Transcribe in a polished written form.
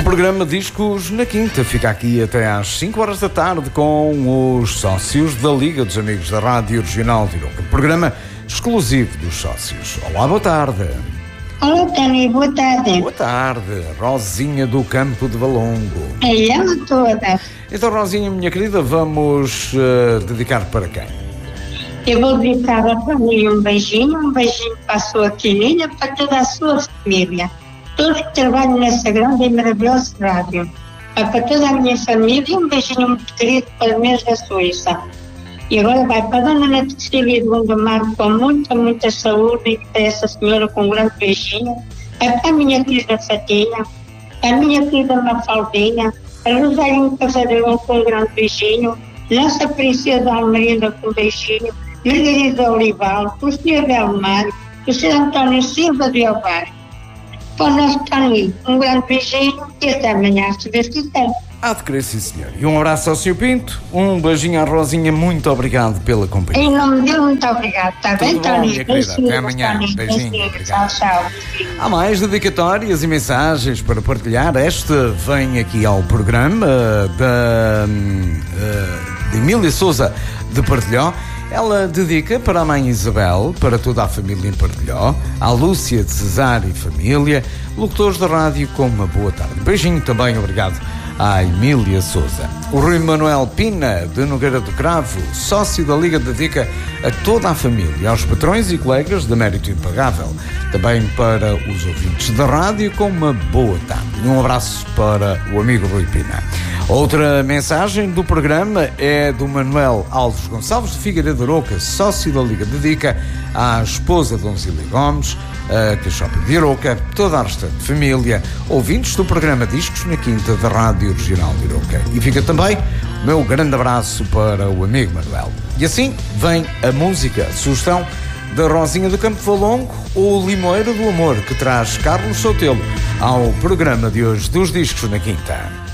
O programa Discos na Quinta fica aqui até às 5 horas da tarde com os sócios da Liga dos Amigos da Rádio Regional de Iroca. Programa exclusivo dos sócios. Olá, boa tarde. Olá, Tânia, boa tarde. Boa tarde, Rosinha do Campo de Valongo. É ela toda. Então, Rosinha, minha querida, vamos dedicar para quem? Eu vou dedicar a família um beijinho para a sua filhinha, para toda a sua família. Todos que trabalham nessa grande e maravilhosa rádio. Para toda a minha família, um beijinho muito querido para o mês da Suíça. E agora vai para a Dona Ana Cecília de Gondomar com muita saúde e para essa senhora com um grande beijinho. Para a minha querida Fatinha, a minha querida Mafaldinha, a Rosalinho Casadão com um grande beijinho, Nossa Princesa Almerida com um beijinho, Margarida Olival, o Sr. Belmar, o Sr. António Silva de Ovar. Para o nosso Tony, um grande beijinho e até amanhã, se Deus quiser. Há de querer, sim, senhor. E um abraço ao Sr. Pinto, um beijinho à Rosinha, muito obrigado pela companhia. Em nome dele, muito obrigado. Está bem, Tony? Minha querida. Até amanhã. Beijinho. Obrigado. Tchau. Há mais dedicatórias e mensagens para partilhar. Esta vem aqui ao programa de Emília Souza de Partilhó. Ela dedica para a mãe Isabel, para toda a família em Partilhó, à Lúcia de Cesário e família, locutores da rádio com uma boa tarde. Beijinho também, obrigado à Emília Souza. O Rui Manuel Pina, de Nogueira do Cravo, sócio da Liga, dedica a toda a família, aos patrões e colegas de mérito impagável, também para os ouvintes da rádio com uma boa tarde. E um abraço para o amigo Rui Pina. Outra mensagem do programa é do Manuel Alves Gonçalves de Figueiredo de Aroca, sócio da Liga, dedica à esposa de Donzília Gomes, a Cachopa de Aroca, toda a restante família, ouvintes do programa Discos na Quinta da Rádio Regional de Aroca. E fica também o meu grande abraço para o amigo Manuel. E assim vem a música, sugestão da Rosinha do Campo de Valongo, o Limoeiro do Amor, que traz Carlos Sotelo ao programa de hoje dos Discos na Quinta.